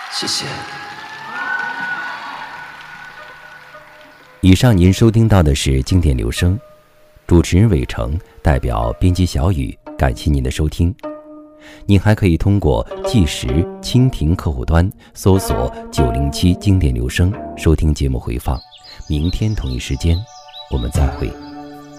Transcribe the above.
谢谢。 以上您收听到的是经典留声，主持人伟成，代表编辑小雨，感谢您的收听。您还可以通过计时蜻蜓客户端搜索907经典留声收听节目回放。明天同一时间我们再会。